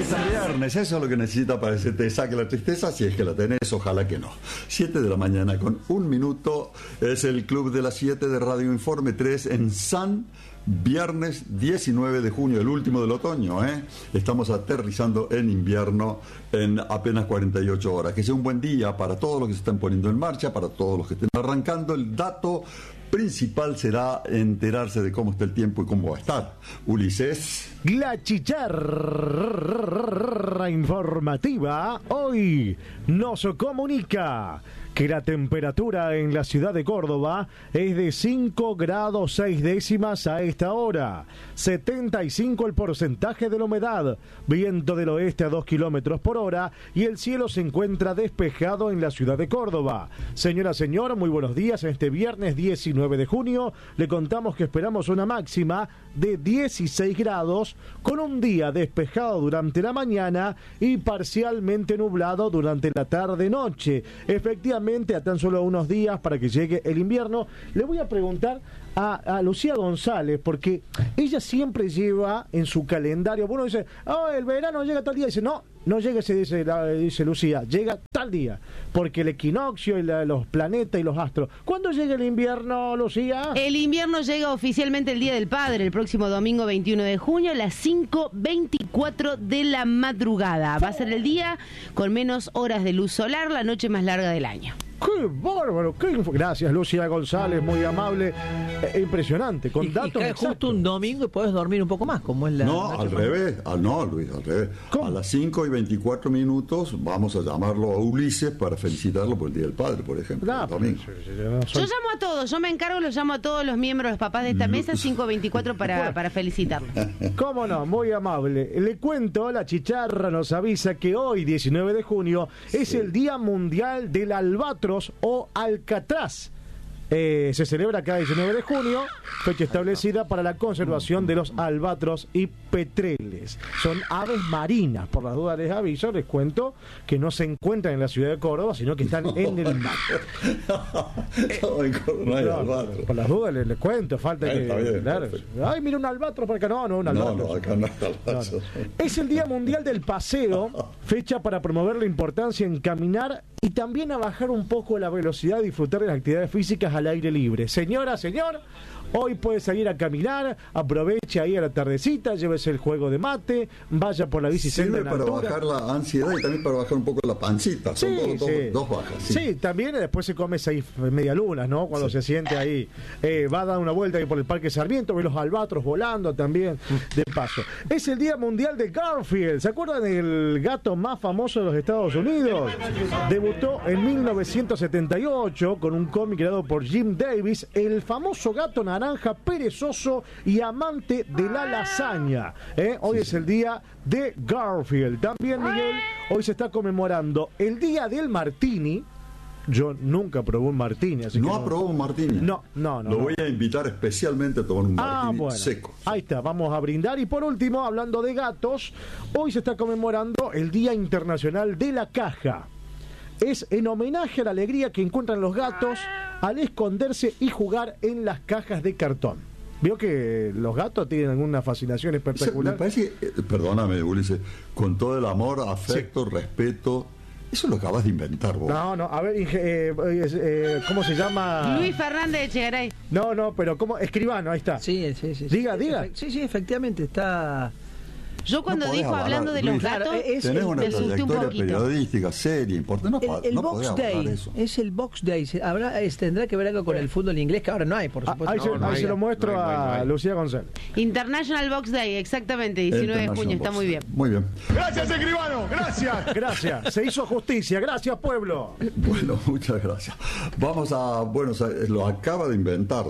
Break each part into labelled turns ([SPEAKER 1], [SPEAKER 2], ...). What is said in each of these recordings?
[SPEAKER 1] Es viernes, eso es lo que necesita para que te saque la tristeza, si es que la tenés, ojalá que no. 7 de la mañana con 1 minuto, es el Club de las 7 de Radio Informe 3 en San Viernes 19 de junio, el último del otoño, ¿eh? Estamos aterrizando en invierno en apenas 48 horas. Que sea un buen día para todos los que se están poniendo en marcha, para todos los que estén arrancando. El dato principal será enterarse de cómo está el tiempo y cómo va a estar. Ulises.
[SPEAKER 2] La chicharra informativa hoy nos comunica que la temperatura en la ciudad de Córdoba es de 5 grados 6 décimas a esta hora. 75 el porcentaje de la humedad, viento del oeste a 2 kilómetros por hora y el cielo se encuentra despejado en la ciudad de Córdoba. Señora, señor, muy buenos días. En este viernes 19 de junio le contamos que esperamos una máxima de 16 grados con un día despejado durante la mañana y parcialmente nublado durante la tarde-noche. Efectivamente, a tan solo unos días para que llegue el invierno. Le voy a preguntar a Lucía González, porque ella siempre lleva en su calendario, bueno, dice, el verano llega tal día, dice, no llega ese, dice Lucía, llega tal día, porque el equinoccio y los planetas y los astros. ¿Cuándo llega el invierno, Lucía?
[SPEAKER 3] El invierno llega oficialmente el Día del Padre, el próximo domingo 21 de junio, a las 5:24 de la madrugada. Va a ser el día con menos horas de luz solar, la noche más larga del año.
[SPEAKER 2] ¡Qué bárbaro! Gracias, Lucía González, muy amable, impresionante, con datos
[SPEAKER 4] y cae
[SPEAKER 2] exactos.
[SPEAKER 4] Justo un domingo y podés dormir un poco más, como es la...
[SPEAKER 1] No, al revés. No, Luis, al revés.
[SPEAKER 2] ¿Cómo?
[SPEAKER 1] A las 5:24 vamos a llamarlo a Ulises para felicitarlo por el Día del Padre, por ejemplo.
[SPEAKER 2] No,
[SPEAKER 1] domingo.
[SPEAKER 3] Yo llamo a todos, yo me encargo, los llamo a todos los miembros, los papás de esta mesa, 5:24 para felicitarlos.
[SPEAKER 2] ¿Cómo no? Muy amable. Le cuento, la chicharra nos avisa que hoy, 19 de junio, es el Día Mundial del Albatros o Alcatraz. Se celebra cada 19 de junio, fecha establecida para la conservación de los albatros y petreles. Son aves marinas, por las dudas les aviso, les cuento que no se encuentran en la ciudad de Córdoba, sino que están en el mar. Por las dudas les cuento, falta que...
[SPEAKER 1] Bien,
[SPEAKER 2] claro. Ay, mira un albatros por acá, no, un albatros.
[SPEAKER 1] No, acá no está albatros.
[SPEAKER 2] Es el Día Mundial del Paseo, fecha para promover la importancia en caminar y también a bajar un poco la velocidad y disfrutar de las actividades físicas al aire libre. Señora, señor, hoy puede salir a caminar, aproveche ahí a la tardecita, llévese el juego de mate, vaya por la bicicleta.
[SPEAKER 1] Sirve para bajar la ansiedad y también para bajar un poco la pancita. Son dos bajas.
[SPEAKER 2] Sí, también después se come 6 medialunas, ¿no? Cuando se siente ahí. Va a dar una vuelta ahí por el Parque Sarmiento, ve los albatros volando también, de paso. Es el Día Mundial de Garfield. ¿Se acuerdan del gato más famoso de los Estados Unidos? Debutó en 1978 con un cómic creado por Jim Davis, el famoso gato naranja perezoso y amante de la lasaña. Hoy es el día de Garfield. También, Miguel, hoy se está conmemorando el día del martini. Yo nunca probé un martini, así
[SPEAKER 1] ¿No
[SPEAKER 2] que
[SPEAKER 1] ha probado un martini?
[SPEAKER 2] No.
[SPEAKER 1] Lo voy a invitar especialmente a tomar un martini seco.
[SPEAKER 2] Ahí está, vamos a brindar. Y por último, hablando de gatos, hoy se está conmemorando el Día Internacional de la Caja. Es en homenaje a la alegría que encuentran los gatos al esconderse y jugar en las cajas de cartón. Veo que los gatos tienen alguna fascinación espectacular.
[SPEAKER 1] Me parece, perdóname, Ulises, con todo el amor, afecto, respeto, eso lo acabas de inventar vos.
[SPEAKER 2] No, a ver, ¿cómo se llama?
[SPEAKER 3] Luis Fernández de Echegaray.
[SPEAKER 2] No, pero ¿cómo? Escribano, ahí está.
[SPEAKER 4] Sí.
[SPEAKER 2] Diga.
[SPEAKER 4] Sí, efectivamente, está...
[SPEAKER 3] Yo cuando dijo hablando de los gatos,
[SPEAKER 1] tenés una
[SPEAKER 3] insulté un
[SPEAKER 1] trayectoria
[SPEAKER 3] poquito.
[SPEAKER 1] periodística seria, importante.
[SPEAKER 4] El
[SPEAKER 1] No
[SPEAKER 4] Box
[SPEAKER 1] podés
[SPEAKER 4] Day,
[SPEAKER 1] eso.
[SPEAKER 4] es el Box Day. Tendrá que ver algo con el fútbol inglés, que ahora no hay, por supuesto.
[SPEAKER 2] Ahí se lo muestro a Lucía González.
[SPEAKER 3] International Box Day, exactamente, 19 de junio, está muy bien.
[SPEAKER 1] Muy bien.
[SPEAKER 2] Gracias, escribano, gracias. Se hizo justicia, gracias, pueblo.
[SPEAKER 1] Bueno, muchas gracias. Vamos a Buenos Aires, lo acaba de inventar.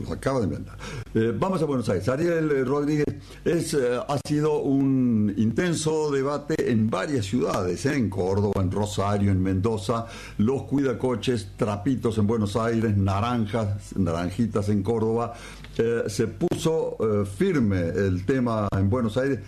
[SPEAKER 1] Vamos a Buenos Aires. Ariel Rodríguez ha sido un intenso debate en varias ciudades, en Córdoba, en Rosario, en Mendoza, los cuidacoches, trapitos en Buenos Aires, naranjitas en Córdoba. Se puso firme el tema en Buenos Aires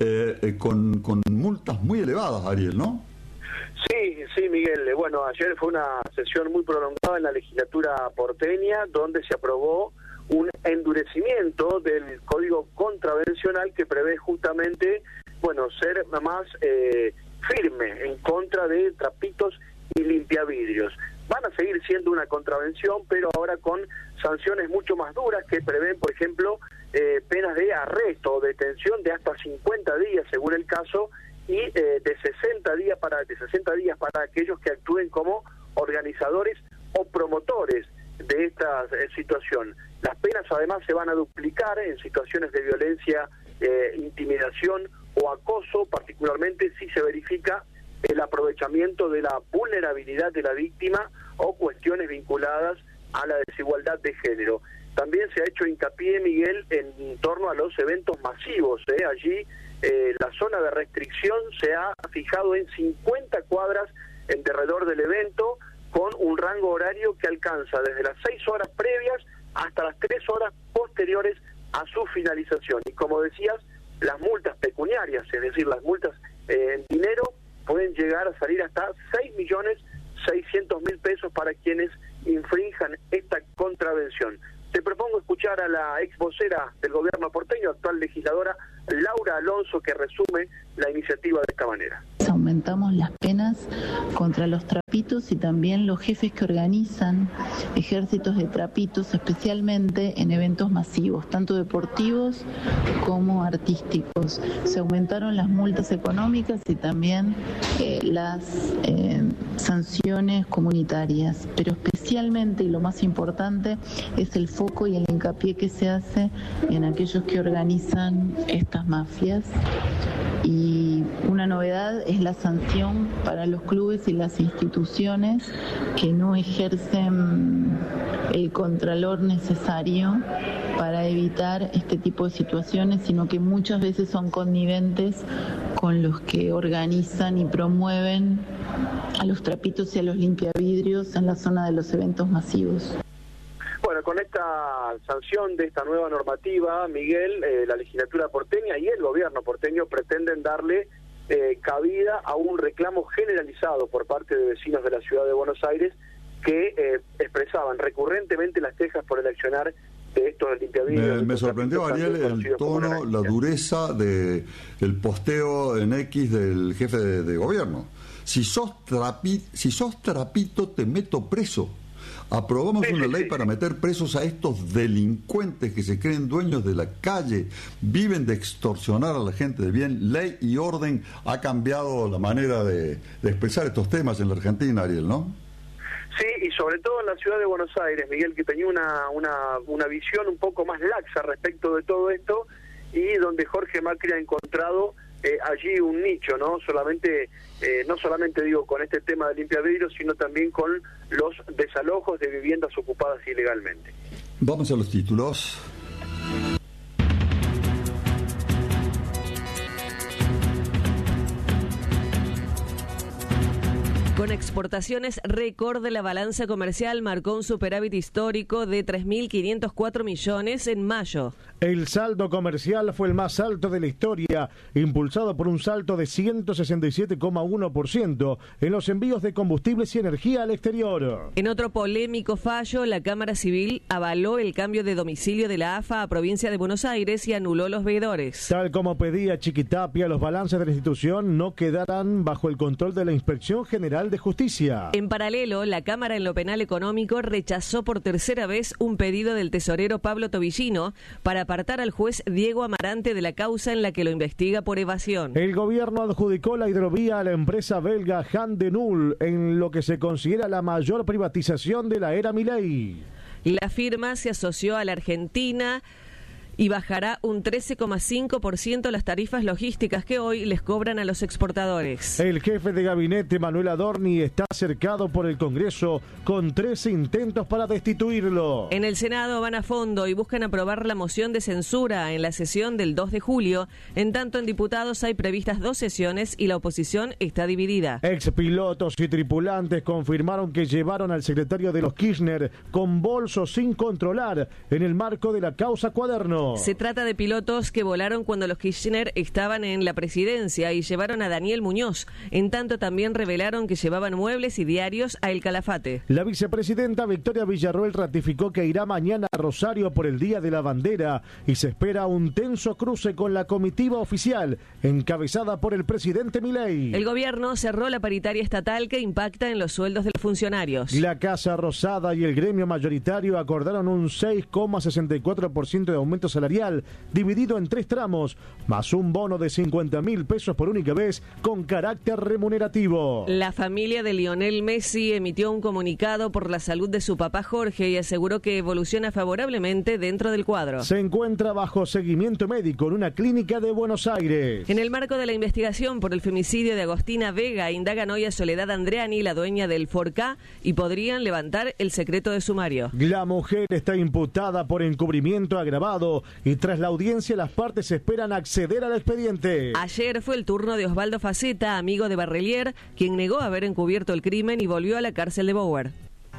[SPEAKER 1] con multas muy elevadas, Ariel, ¿no?
[SPEAKER 5] Sí, Miguel. Bueno, ayer fue una sesión muy prolongada en la legislatura porteña, donde se aprobó un endurecimiento del Código Contravencional que prevé justamente bueno, ser más firme en contra de trapitos y limpiavidrios. Van a seguir siendo una contravención, pero ahora con sanciones mucho más duras que prevén, por ejemplo, penas de arresto o detención de hasta 50 días, según el caso, y de 60 días para aquellos que actúen como organizadores o promotores de esta situación. Las penas además se van a duplicar en situaciones de violencia, intimidación o acoso, particularmente si se verifica el aprovechamiento de la vulnerabilidad de la víctima o cuestiones vinculadas a la desigualdad de género. También se ha hecho hincapié, Miguel, en torno a los eventos masivos. Allí la zona de restricción se ha fijado en 50 cuadras en derredor del evento, con un rango horario que alcanza desde las 6 horas previas hasta las 3 horas posteriores a su finalización. Y como decías, las multas pecuniarias, es decir, las multas en dinero, pueden llegar a salir hasta 6.600.000 pesos para quienes infrinjan esta contravención. Te propongo escuchar a la ex vocera del gobierno porteño, actual legisladora, Laura Alonso, que resume la iniciativa de esta manera.
[SPEAKER 6] Aumentamos las penas contra los trapitos y también los jefes que organizan ejércitos de trapitos, especialmente en eventos masivos, tanto deportivos como artísticos. Se aumentaron las multas económicas y también las sanciones comunitarias, pero especialmente, y lo más importante, es el foco y el hincapié que se hace en aquellos que organizan estas mafias. Y una novedad es la sanción para los clubes y las instituciones que no ejercen el contralor necesario para evitar este tipo de situaciones, sino que muchas veces son conniventes con los que organizan y promueven a los trapitos y a los limpiavidrios en la zona de los eventos masivos.
[SPEAKER 5] Bueno, con esta sanción de esta nueva normativa, Miguel, la legislatura porteña y el gobierno porteño pretenden darle cabida a un reclamo generalizado por parte de vecinos de la ciudad de Buenos Aires que expresaban recurrentemente las quejas por el accionar de estos limpiavidrios.
[SPEAKER 1] Me sorprendió, Ariel, el tono, la dureza del posteo en X del jefe de gobierno. Si sos trapito, te meto preso. Aprobamos una ley para meter presos a estos delincuentes que se creen dueños de la calle, viven de extorsionar a la gente de bien. Ley y orden ha cambiado la manera de expresar estos temas en la Argentina, Ariel, ¿no?
[SPEAKER 5] Sí, y sobre todo en la ciudad de Buenos Aires, Miguel, que tenía una visión un poco más laxa respecto de todo esto, y donde Jorge Macri ha encontrado allí un nicho, ¿no? No solamente digo con este tema de limpiavidrios, sino también con los desalojos de viviendas ocupadas ilegalmente.
[SPEAKER 1] Vamos a los títulos.
[SPEAKER 7] Con exportaciones récord, la balanza comercial marcó un superávit histórico de 3.504 millones en mayo.
[SPEAKER 2] El saldo comercial fue el más alto de la historia, impulsado por un salto de 167,1% en los envíos de combustibles y energía al exterior.
[SPEAKER 7] En otro polémico fallo, la Cámara Civil avaló el cambio de domicilio de la AFA a Provincia de Buenos Aires y anuló los veedores.
[SPEAKER 2] Tal como pedía Chiquitapia, los balances de la institución no quedarán bajo el control de la Inspección General de Justicia.
[SPEAKER 7] En paralelo, la Cámara en lo Penal Económico rechazó por tercera vez un pedido del tesorero Pablo Tobillino para apartar al juez Diego Amarante de la causa en la que lo investiga por evasión.
[SPEAKER 2] El gobierno adjudicó la hidrovía a la empresa belga Han de Null, en lo que se considera la mayor privatización de la era Milei.
[SPEAKER 7] La firma se asoció a la Argentina y bajará un 13,5% las tarifas logísticas que hoy les cobran a los exportadores.
[SPEAKER 2] El jefe de gabinete, Manuel Adorni, está cercado por el Congreso con 13 intentos para destituirlo.
[SPEAKER 7] En el Senado van a fondo y buscan aprobar la moción de censura en la sesión del 2 de julio. En tanto, en diputados hay previstas 2 sesiones y la oposición está dividida.
[SPEAKER 2] Expilotos y tripulantes confirmaron que llevaron al secretario de los Kirchner con bolsos sin controlar en el marco de la causa Cuaderno. gobierno.
[SPEAKER 7] Se trata de pilotos que volaron cuando los Kirchner estaban en la presidencia y llevaron a Daniel Muñoz. En tanto, también revelaron que llevaban muebles y diarios a El Calafate.
[SPEAKER 2] La vicepresidenta Victoria Villarroel ratificó que irá mañana a Rosario por el Día de la Bandera y se espera un tenso cruce con la comitiva oficial encabezada por el presidente Milei.
[SPEAKER 7] El gobierno cerró la paritaria estatal que impacta en los sueldos de los funcionarios.
[SPEAKER 2] La Casa Rosada y el gremio mayoritario acordaron un 6,64% de aumento salarial dividido en 3 tramos, más un bono de 50.000 pesos por única vez con carácter remunerativo.
[SPEAKER 7] La familia de Lionel Messi emitió un comunicado por la salud de su papá Jorge y aseguró que evoluciona favorablemente dentro del cuadro.
[SPEAKER 2] Se encuentra bajo seguimiento médico en una clínica de Buenos Aires.
[SPEAKER 7] En el marco de la investigación por el femicidio de Agostina Vega, indagan hoy a Soledad Andreani, la dueña del Forcá, y podrían levantar el secreto de sumario.
[SPEAKER 2] La mujer está imputada por encubrimiento agravado y tras la audiencia las partes esperan acceder al expediente.
[SPEAKER 7] Ayer fue el turno de Osvaldo Faceta, amigo de Barrelier, quien negó haber encubierto el crimen y volvió a la cárcel de Bower.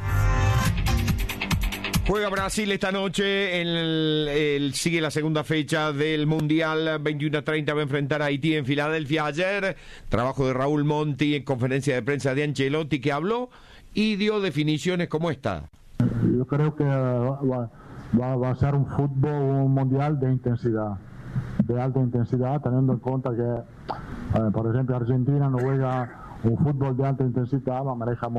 [SPEAKER 8] Juega Brasil esta noche, sigue la segunda fecha del Mundial, 21:30 va a enfrentar a Haití en Filadelfia. Ayer, trabajo de Raúl Monti en conferencia de prensa de Ancelotti, que habló y dio definiciones como esta.
[SPEAKER 9] Yo creo que va a ser un fútbol, un mundial de intensidad, de alta intensidad, teniendo en cuenta que, por ejemplo, Argentina no juega un fútbol de alta intensidad, maneja